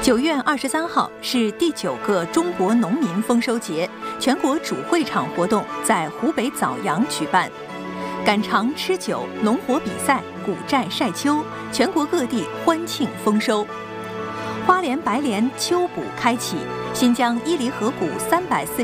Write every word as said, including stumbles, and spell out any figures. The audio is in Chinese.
九月二十三号是第九个中国农民丰收节，全国主会场活动在湖北枣阳举办，赶场吃酒、农活比赛、股债晒秋，全国各地欢庆丰收。花莲白莲秋补开启，新疆伊犁河谷三百四